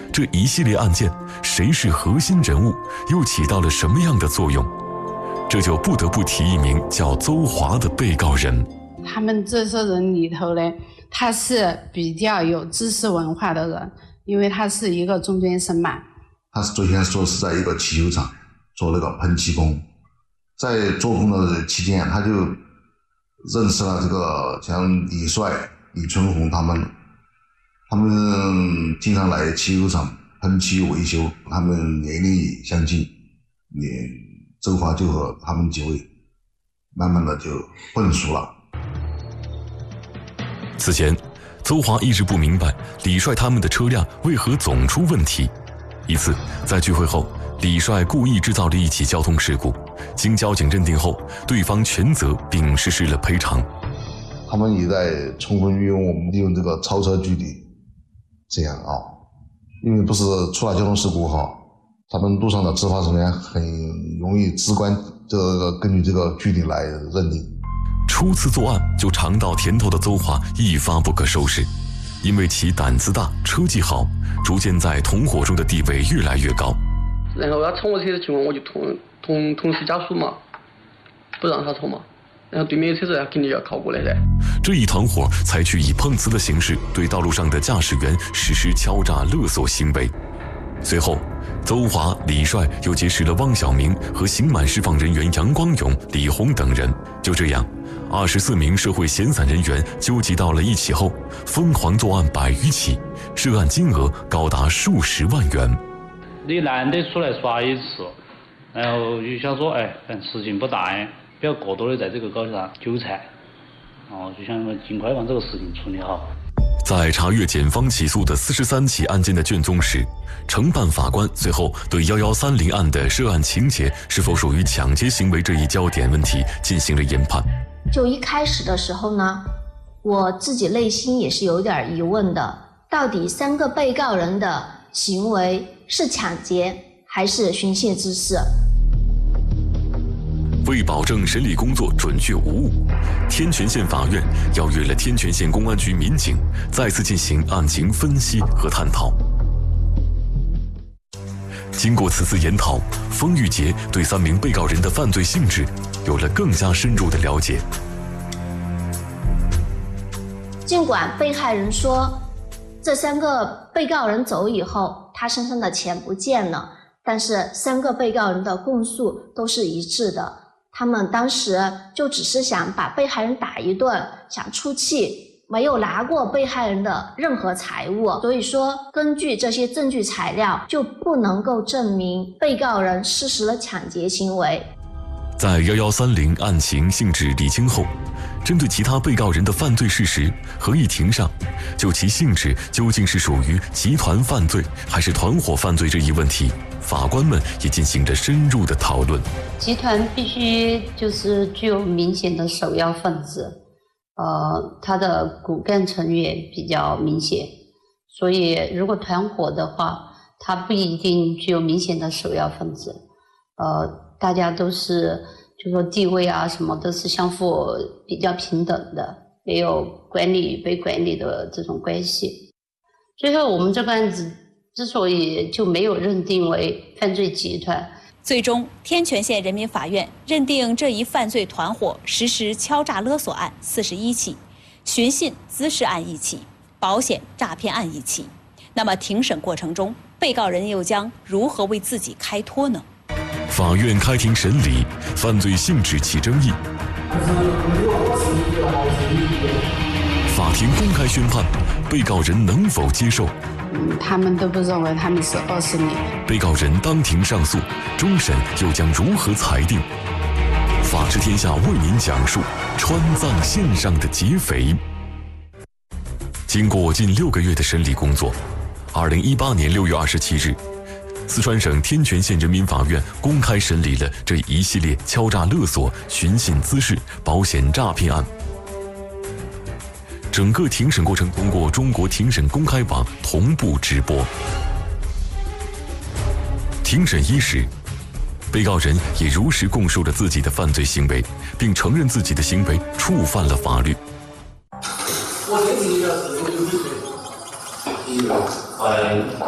这一系列案件，谁是核心人物，又起到了什么样的作用？这就不得不提一名叫邹华的被告人。 他们这些人里头呢，他是比较有知识文化的人，因为他是一个中专生嘛。 他是最先说是在一个汽修厂做那个喷漆工，在做工的期间，他就认识了这个像李帅、李春红他们经常来汽修厂喷漆维修，他们年龄也相近，邹华就和他们几位慢慢的就混熟了。 此前，邹华一直不明白李帅他们的车辆为何总出问题。一次在聚会后，李帅故意制造了一起交通事故，经交警认定后，对方全责并实施了赔偿。 他们也在充分运用我们利用这个超车距离，这样因为不是出了交通事故他们路上的执法人员很容易直观根据这个距离来认定。 初次作案就尝到甜头的邹华一发不可收拾，因为其胆子大、车技好，逐渐在同伙中的地位越来越高。 然后他冲我车的情况，我就同时加速嘛，不让他冲嘛。然后对面的车子肯定要靠过来噻。 这一团伙采取以碰瓷的形式对道路上的驾驶员实施敲诈勒索行为。随后，邹华、李帅又结识了汪晓明和刑满释放人员杨光勇、李红等人。就这样，24名社会闲散人员纠集到了一起后，疯狂作案100余起，涉案金额高达数十万元。 你难得出来耍一次，然后就想说，事情不大，不要过多的在这个高头上纠缠，就想尽快把这个事情处理好。 在查阅检方起诉的43起案件的卷宗时，承办法官随后对1130案的涉案情节是否属于抢劫行为这一焦点问题进行了研判。 就一开始的时候呢，我自己内心也是有点疑问的，到底3个被告人的行为是抢劫还是寻衅滋事？ 为保证审理工作准确无误，天全县法院邀约了天全县公安局民警再次进行案情分析和探讨。经过此次研讨，封玉杰对3名被告人的犯罪性质有了更加深入的了解。 尽管被害人说这3个被告人走以后，他身上的钱不见了，但是3个被告人的供述都是一致的。他们当时就只是想把被害人打一顿，想出气，没有拿过被害人的任何财物，所以说根据这些证据材料，就不能够证明被告人实施了抢劫行为。 在1130案情性质理清后，针对其他被告人的犯罪事实，合议庭上就其性质究竟是属于集团犯罪还是团伙犯罪这一问题，法官们也进行了深入的讨论。 集团必须就是具有明显的首要分子，他的骨干成员比较明显，所以如果团伙的话，他不一定具有明显的首要分子，大家都是就说地位啊什么都是相互比较平等的，没有管理与被管理的这种关系。最后我们这个案子之所以就没有认定为犯罪集团， 最终天全县人民法院认定这一犯罪团伙实施敲诈勒索案41起，寻衅滋事案1起，保险诈骗案1起。那么庭审过程中，被告人又将如何为自己开脱呢？ 法院开庭审理，犯罪性质起争议。法庭公开宣判，被告人能否接受？ 他们都不认为他们是20年。 被告人当庭上诉，终审又将如何裁定？法治天下为您讲述川藏线上的劫匪。经过近6个月的审理工作，2018年6月27日，四川省天全县人民法院公开审理了这一系列敲诈勒索、寻衅滋事、保险诈骗案。整个庭审过程通过中国庭审公开网同步直播。庭审伊始，被告人也如实供述了自己的犯罪行为，并承认自己的行为触犯了法律。 我先提的是有理